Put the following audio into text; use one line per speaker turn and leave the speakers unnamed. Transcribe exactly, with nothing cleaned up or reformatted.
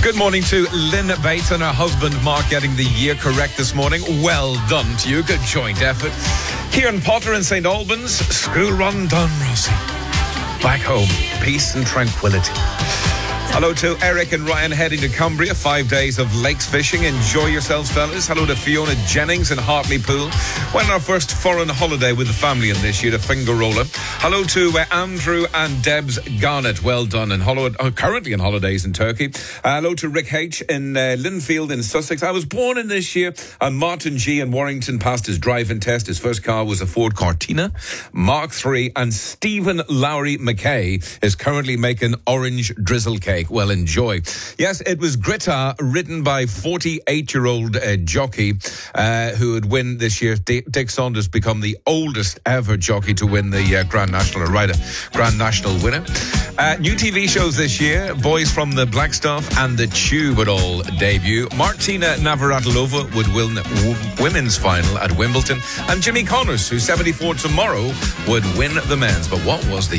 Good morning to Lynn Bates and her husband Mark getting the year correct this morning. Well done to you. Good joint effort. Kieran Potter in Saint Albans. School run done, Rossi. Back home. Peace and tranquility. Hello to Eric and Ryan heading to Cumbria. Five days of lakes fishing. Enjoy yourselves, fellas. Hello to Fiona Jennings in Hartlepool. Went on our first foreign holiday with the family in this year to Fingarola. Hello to uh, Andrew and Debs Garnett. Well done. And hello, uh, currently on holidays in Turkey. Uh, hello to Rick H in uh, Linfield in Sussex. I was born in this year. And Martin G in Warrington passed his driving test. His first car was a Ford Cortina Mark three. And Stephen Lowry McKay is currently making orange drizzle cake. Well, enjoy. Yes, it was Grita, ridden by forty-eight-year-old uh, jockey uh, who would win this year. D- Dick Saunders become the oldest ever jockey to win the uh, Grand National, or ride a Grand National winner. Uh, new T V shows this year. Boys from the Black Stuff and The Tube would all debut. Martina Navratilova would win the w- women's final at Wimbledon. And Jimmy Connors, who's seventy-four tomorrow, would win the men's. But what was the